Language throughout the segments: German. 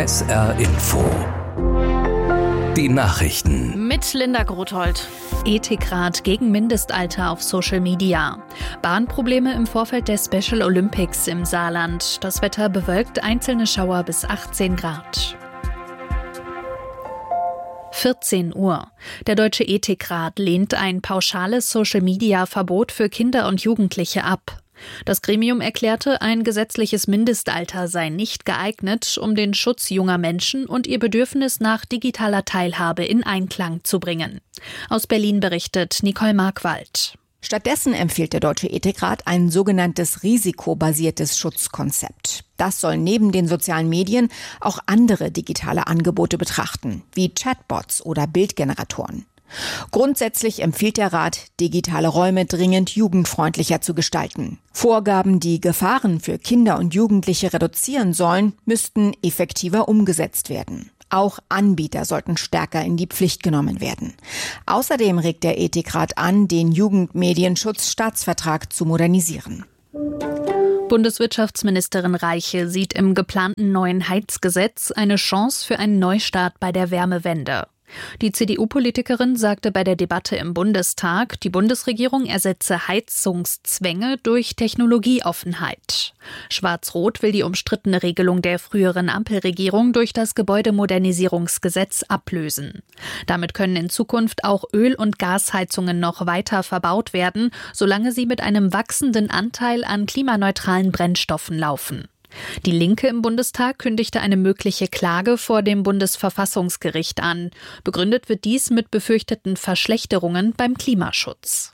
SR Info. Die Nachrichten. Mit Linda Grothold. Ethikrat gegen Mindestalter auf Social Media. Bahnprobleme im Vorfeld der Special Olympics im Saarland. Das Wetter bewölkt, einzelne Schauer bis 18 Grad. 14 Uhr. Der Deutsche Ethikrat lehnt ein pauschales Social-Media-Verbot für Kinder und Jugendliche ab. Das Gremium erklärte, ein gesetzliches Mindestalter sei nicht geeignet, um den Schutz junger Menschen und ihr Bedürfnis nach digitaler Teilhabe in Einklang zu bringen. Aus Berlin berichtet Nicole Markwald. Stattdessen empfiehlt der Deutsche Ethikrat ein sogenanntes risikobasiertes Schutzkonzept. Das soll neben den sozialen Medien auch andere digitale Angebote betrachten, wie Chatbots oder Bildgeneratoren. Grundsätzlich empfiehlt der Rat, digitale Räume dringend jugendfreundlicher zu gestalten. Vorgaben, die Gefahren für Kinder und Jugendliche reduzieren sollen, müssten effektiver umgesetzt werden. Auch Anbieter sollten stärker in die Pflicht genommen werden. Außerdem regt der Ethikrat an, den Jugendmedienschutzstaatsvertrag zu modernisieren. Bundeswirtschaftsministerin Reiche sieht im geplanten neuen Heizgesetz eine Chance für einen Neustart bei der Wärmewende. Die CDU-Politikerin sagte bei der Debatte im Bundestag, die Bundesregierung ersetze Heizungszwänge durch Technologieoffenheit. Schwarz-Rot will die umstrittene Regelung der früheren Ampelregierung durch das Gebäudemodernisierungsgesetz ablösen. Damit können in Zukunft auch Öl- und Gasheizungen noch weiter verbaut werden, solange sie mit einem wachsenden Anteil an klimaneutralen Brennstoffen laufen. Die Linke im Bundestag kündigte eine mögliche Klage vor dem Bundesverfassungsgericht an. Begründet wird dies mit befürchteten Verschlechterungen beim Klimaschutz.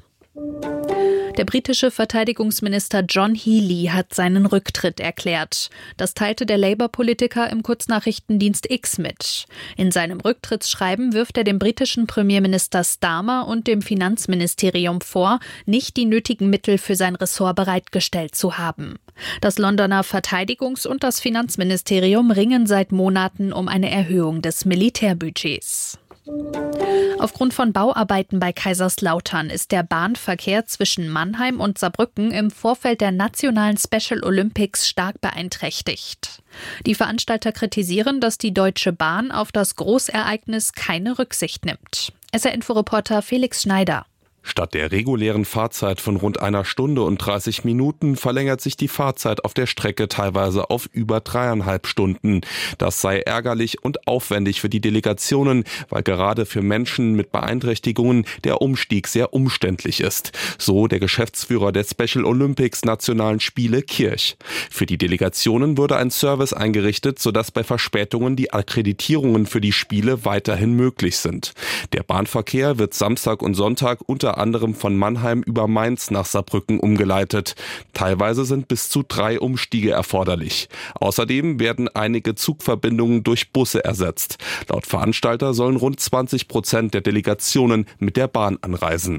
Der britische Verteidigungsminister John Healey hat seinen Rücktritt erklärt. Das teilte der Labour-Politiker im Kurznachrichtendienst X mit. In seinem Rücktrittsschreiben wirft er dem britischen Premierminister Starmer und dem Finanzministerium vor, nicht die nötigen Mittel für sein Ressort bereitgestellt zu haben. Das Londoner Verteidigungs- und das Finanzministerium ringen seit Monaten um eine Erhöhung des Militärbudgets. Aufgrund von Bauarbeiten bei Kaiserslautern ist der Bahnverkehr zwischen Mannheim und Saarbrücken im Vorfeld der nationalen Special Olympics stark beeinträchtigt. Die Veranstalter kritisieren, dass die Deutsche Bahn auf das Großereignis keine Rücksicht nimmt. SR-Info-Reporter Felix Schneider. Statt der regulären Fahrzeit von rund 1 Stunde und 30 Minuten verlängert sich die Fahrzeit auf der Strecke teilweise auf über 3,5 Stunden. Das sei ärgerlich und aufwendig für die Delegationen, weil gerade für Menschen mit Beeinträchtigungen der Umstieg sehr umständlich ist. So der Geschäftsführer der Special Olympics Nationalen Spiele Kirch. Für die Delegationen wurde ein Service eingerichtet, sodass bei Verspätungen die Akkreditierungen für die Spiele weiterhin möglich sind. Der Bahnverkehr wird Samstag und Sonntag unter anderem von Mannheim über Mainz nach Saarbrücken umgeleitet. Teilweise sind bis zu 3 Umstiege erforderlich. Außerdem werden einige Zugverbindungen durch Busse ersetzt. Laut Veranstalter sollen rund 20% der Delegationen mit der Bahn anreisen.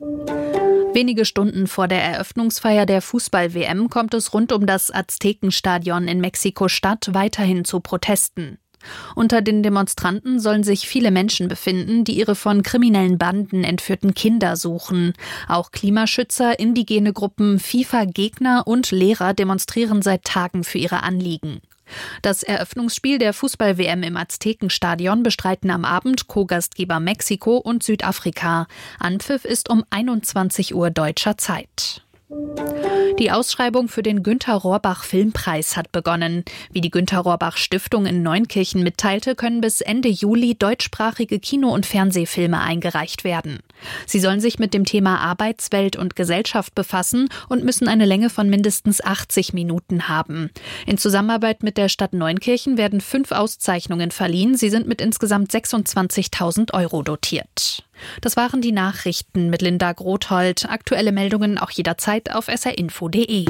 Wenige Stunden vor der Eröffnungsfeier der Fußball-WM kommt es rund um das Aztekenstadion in Mexiko-Stadt weiterhin zu Protesten. Unter den Demonstranten sollen sich viele Menschen befinden, die ihre von kriminellen Banden entführten Kinder suchen. Auch Klimaschützer, indigene Gruppen, FIFA-Gegner und Lehrer demonstrieren seit Tagen für ihre Anliegen. Das Eröffnungsspiel der Fußball-WM im Aztekenstadion bestreiten am Abend Co-Gastgeber Mexiko und Südafrika. Anpfiff ist um 21 Uhr deutscher Zeit. Die Ausschreibung für den Günter-Rohrbach-Filmpreis hat begonnen. Wie die Günter-Rohrbach-Stiftung in Neunkirchen mitteilte, können bis Ende Juli deutschsprachige Kino- und Fernsehfilme eingereicht werden. Sie sollen sich mit dem Thema Arbeitswelt und Gesellschaft befassen und müssen eine Länge von mindestens 80 Minuten haben. In Zusammenarbeit mit der Stadt Neunkirchen werden 5 Auszeichnungen verliehen. Sie sind mit insgesamt 26.000 € dotiert. Das waren die Nachrichten mit Linda Grothold. Aktuelle Meldungen auch jederzeit auf srinfo.de.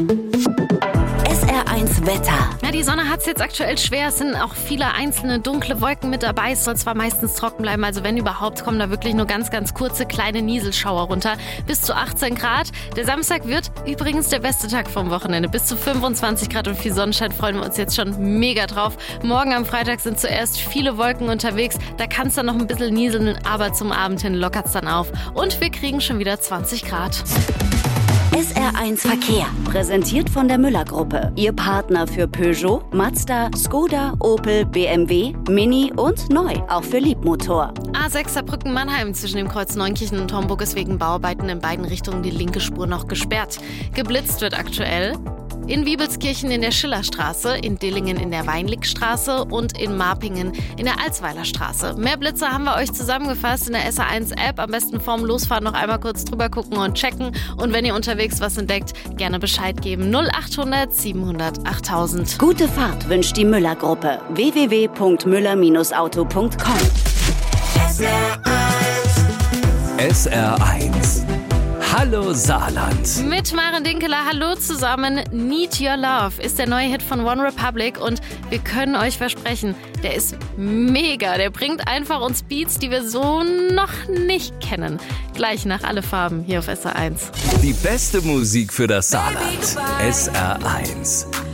SR1 Wetter. Ja, die Sonne hat es jetzt aktuell schwer. Es sind auch viele einzelne dunkle Wolken mit dabei. Es soll zwar meistens trocken bleiben, also wenn überhaupt, kommen da wirklich nur ganz, ganz kurze kleine Nieselschauer runter. Bis zu 18 Grad. Der Samstag wird übrigens der beste Tag vom Wochenende. Bis zu 25 Grad und viel Sonnenschein freuen wir uns jetzt schon mega drauf. Morgen am Freitag sind zuerst viele Wolken unterwegs. Da kann es dann noch ein bisschen nieseln, aber zum Abend hin lockert es dann auf. Und wir kriegen schon wieder 20 Grad. SR1 Verkehr, präsentiert von der Müller-Gruppe. Ihr Partner für Peugeot, Mazda, Skoda, Opel, BMW, Mini und neu, auch für Liebmotor. A6 Saarbrücken-Mannheim zwischen dem Kreuz Neunkirchen und Homburg ist wegen Bauarbeiten in beiden Richtungen die linke Spur noch gesperrt. Geblitzt wird aktuell in Wiebelskirchen in der Schillerstraße, in Dillingen in der Weinligstraße und in Marpingen in der Alsweiler Straße. Mehr Blitze haben wir euch zusammengefasst in der SR1-App. Am besten vorm Losfahren noch einmal kurz drüber gucken und checken. Und wenn ihr unterwegs was entdeckt, gerne Bescheid geben. 0800 700 8000. Gute Fahrt wünscht die Müller-Gruppe. www.müller-auto.com. SR1. Hallo Saarland. Mit Maren Dinkeler, hallo zusammen. Need Your Love ist der neue Hit von One Republic und wir können euch versprechen, der ist mega. Der bringt einfach uns Beats, die wir so noch nicht kennen. Gleich nach Alle Farben hier auf SR1. Die beste Musik für das Saarland. SR1.